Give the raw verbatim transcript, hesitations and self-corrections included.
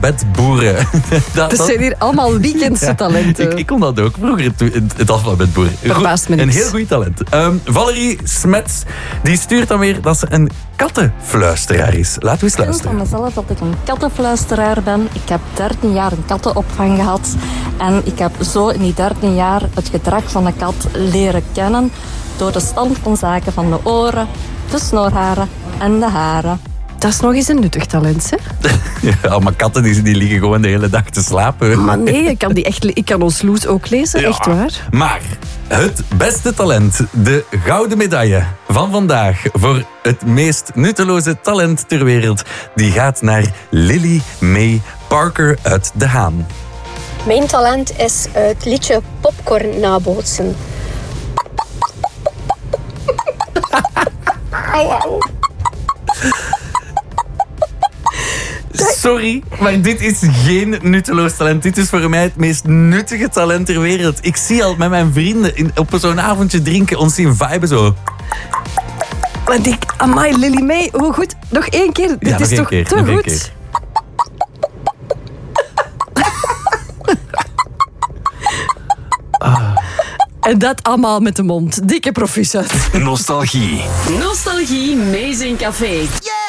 met boeren. Dat, dat zijn hier allemaal weekendse ja, talenten. Ik, ik kon dat ook vroeger, het, het alfabet boeren. Verbaast me Een niks. heel goed talent. Um, Valerie Smets, die stuurt dan weer dat ze een kattenfluisteraar is. Laten we eens Ik vind luisteren. van mezelf dat ik een kattenfluisteraar ben. Ik heb dertien jaar een kattenopvang gehad. En ik heb zo in die dertien jaar het gedrag van een kat leren kennen. Door de stand van zaken van de oren, de snorharen en de haren. Dat is nog eens een nuttig talent, hè? Ja, maar katten die, die liggen gewoon de hele dag te slapen. Maar nee, ik kan, die echt, ik kan ons Loes ook lezen, Ja, echt waar. Maar het beste talent, de gouden medaille van vandaag voor het meest nutteloze talent ter wereld, die gaat naar Lily May Parker uit De Haan. Mijn talent is het liedje Popcorn nabootsen. Sorry, maar dit is geen nutteloos talent. Dit is voor mij het meest nuttige talent ter wereld. Ik zie al met mijn vrienden in, op zo'n avondje drinken ons zien viben zo. Maar die, amai, Lily May, hoe goed? Nog één keer, dit Ja, nog is één toch keer, te nog één goed? keer. En dat allemaal met de mond. Dikke proficiat. Nostalgie. Nostalgie Amazing Café.